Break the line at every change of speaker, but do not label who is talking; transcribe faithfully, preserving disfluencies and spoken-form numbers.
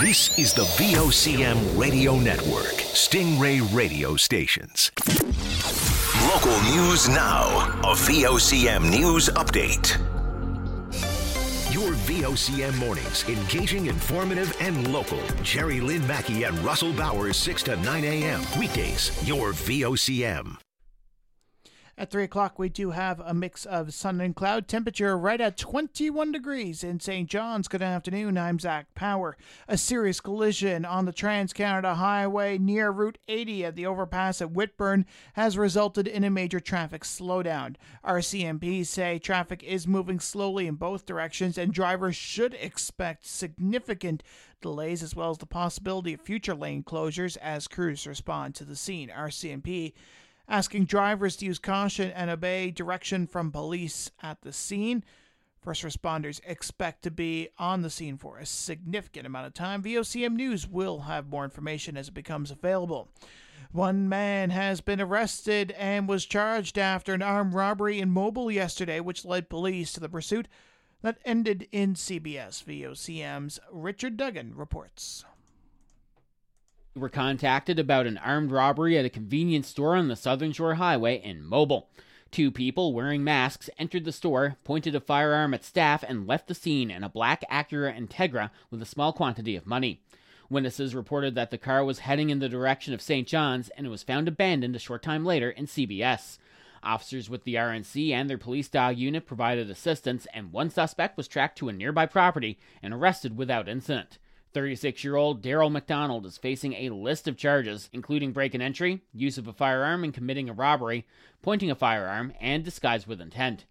This is the V O C M Radio Network, Stingray Radio Stations. Local news now. A V O C M News Update. Your V O C M mornings, engaging, informative, and local. Jerry Lynn Mackey and Russell Bowers, six to nine a.m. Weekdays, your V O C M.
At three o'clock, we do have a mix of sun and cloud. Temperature right at twenty-one degrees in Saint John's. Good afternoon. I'm Zach Power. A serious collision on the Trans-Canada Highway near Route eighty at the overpass at Whitburn has resulted in a major traffic slowdown. R C M P say traffic is moving slowly in both directions and drivers should expect significant delays as well as the possibility of future lane closures as crews respond to the scene. R C M P asking drivers to use caution and obey direction from police at the scene. First responders expect to be on the scene for a significant amount of time. V O C M News will have more information as it becomes available. One man has been arrested and was charged after an armed robbery in Mobile yesterday, which led police to the pursuit that ended in C B S. V O C M's Richard Duggan reports.
We were contacted about an armed robbery at a convenience store on the Southern Shore Highway in Mobile. Two people wearing masks entered the store, pointed a firearm at staff, and left the scene in a black Acura Integra with a small quantity of money. Witnesses reported that the car was heading in the direction of Saint John's, and it was found abandoned a short time later in C B S. Officers with the R N C and their police dog unit provided assistance, and one suspect was tracked to a nearby property and arrested without incident. thirty-six-year-old Daryl McDonald is facing a list of charges, including break and entry, use of a firearm in committing a robbery, pointing a firearm, and disguise with intent.